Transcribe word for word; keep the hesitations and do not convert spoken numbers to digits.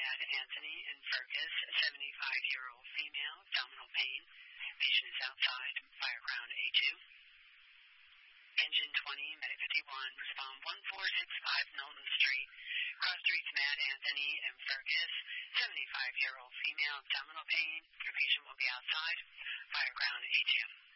Matt Anthony in Fergus, seventy-five-year-old female, abdominal pain. Patient is outside. Fire ground A two. Engine twenty, Medic fifty-one, respond one four six five Milton Street. Cross streets Matt Anthony in Fergus, seventy-five-year-old female, abdominal pain. Your patient will be outside. Fire ground A two.